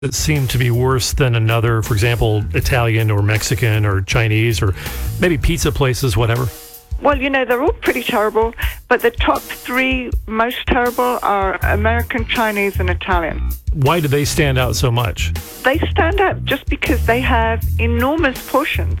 that seem to be worse than another? For example, Italian or Mexican or Chinese or maybe pizza places, whatever? Well, they're all pretty terrible, but the top three most terrible are American, Chinese, and Italian. Why do they stand out so much? They stand out just because they have enormous portions.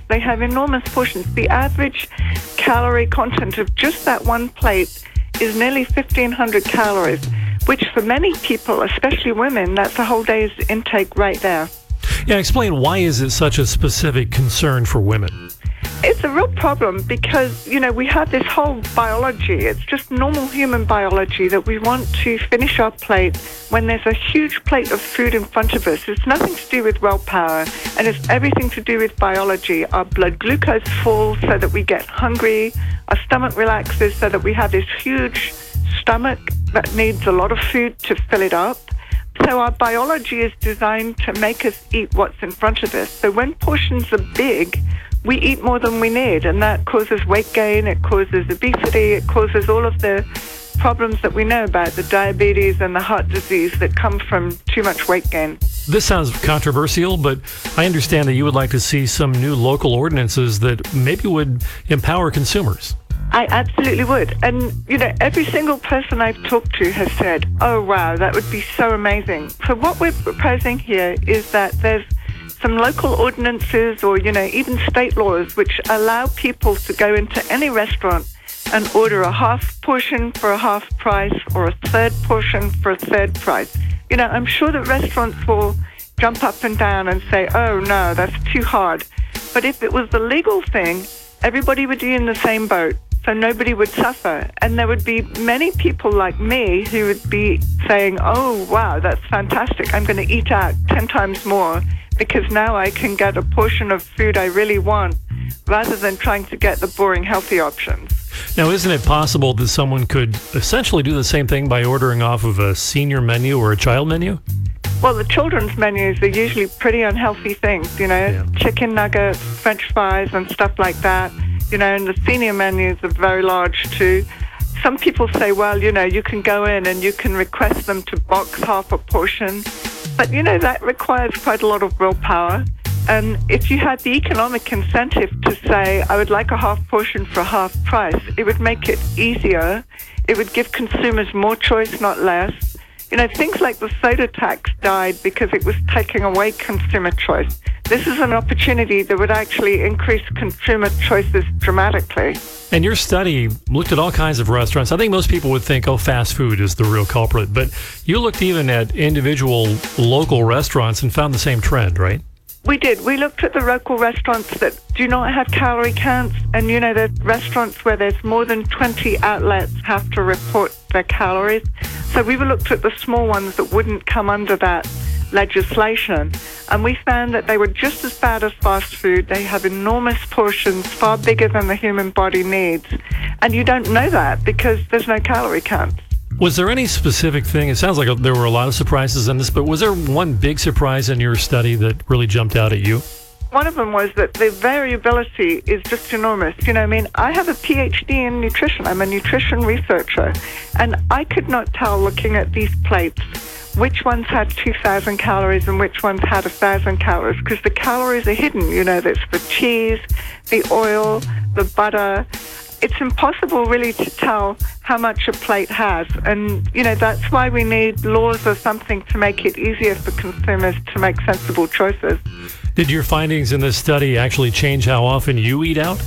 The average calorie content of just that one plate is nearly 1,500 calories, which for many people, especially women, that's a whole day's intake right there. Yeah, explain, why is it such a specific concern for women? It's a real problem because, we have this whole biology. It's just normal human biology that we want to finish our plate when there's a huge plate of food in front of us. It's nothing to do with willpower, and it's everything to do with biology. Our blood glucose falls so that we get hungry. Our stomach relaxes so that we have this huge stomach that needs a lot of food to fill it up. So our biology is designed to make us eat what's in front of us. So when portions are big, we eat more than we need, and that causes weight gain, it causes obesity, it causes all of the problems that we know about, the diabetes and the heart disease that come from too much weight gain. This sounds controversial, but I understand that you would like to see some new local ordinances that maybe would empower consumers. I absolutely would. And, every single person I've talked to has said, oh, wow, that would be so amazing. So what we're proposing here is that there's some local ordinances or, even state laws which allow people to go into any restaurant and order a half portion for a half price or a third portion for a third price. I'm sure that restaurants will jump up and down and say, oh, no, that's too hard. But if it was the legal thing, everybody would be in the same boat, so nobody would suffer. And there would be many people like me who would be saying, oh, wow, that's fantastic. I'm going to eat out 10 times more because now I can get a portion of food I really want rather than trying to get the boring healthy options. Now, isn't it possible that someone could essentially do the same thing by ordering off of a senior menu or a child menu? Well, the children's menus are usually pretty unhealthy things, chicken nuggets, French fries and stuff like that, and the senior menus are very large too. Some people say, well, you can go in and you can request them to box half a portion. But, that requires quite a lot of willpower. And if you had the economic incentive to say, I would like a half portion for a half price, it would make it easier. It would give consumers more choice, not less. Things like the soda tax died because it was taking away consumer choice. This is an opportunity that would actually increase consumer choices dramatically. And your study looked at all kinds of restaurants. I think most people would think, fast food is the real culprit. But you looked even at individual local restaurants and found the same trend, right? We did. We looked at the local restaurants that do not have calorie counts. And, the restaurants where there's more than 20 outlets have to report their calories. So we looked at the small ones that wouldn't come under that legislation. And we found that they were just as bad as fast food. They have enormous portions, far bigger than the human body needs. And you don't know that because there's no calorie counts. Was there any specific thing? It sounds like there were a lot of surprises in this, but was there one big surprise in your study that really jumped out at you? One of them was that the variability is just enormous. I have a PhD in nutrition. I'm a nutrition researcher. And I could not tell, looking at these plates, which ones had 2,000 calories and which ones had 1,000 calories, because the calories are hidden. There's the cheese, the oil, the butter. It's impossible really to tell how much a plate has. And, that's why we need laws or something to make it easier for consumers to make sensible choices. Did your findings in this study actually change how often you eat out?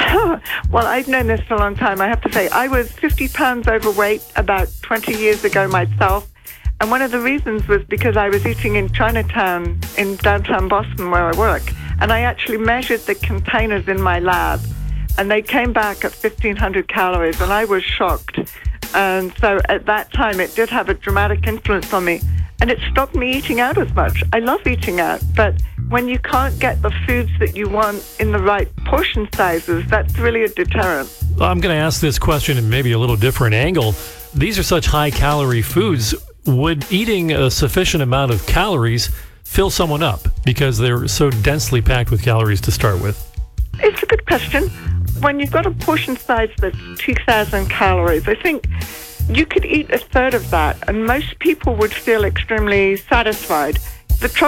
Well, I've known this for a long time. I have to say, I was 50 pounds overweight about 20 years ago myself. And one of the reasons was because I was eating in Chinatown in downtown Boston where I work. And I actually measured the containers in my lab. And they came back at 1,500 calories, and I was shocked. And so at that time, it did have a dramatic influence on me. And it stopped me eating out as much. I love eating out, but when you can't get the foods that you want in the right portion sizes, that's really a deterrent. I'm going to ask this question in maybe a little different angle. These are such high-calorie foods. Would eating a sufficient amount of calories fill someone up because they're so densely packed with calories to start with? It's a good question. When you've got a portion size that's 2,000 calories, I think you could eat a third of that, and most people would feel extremely satisfied. The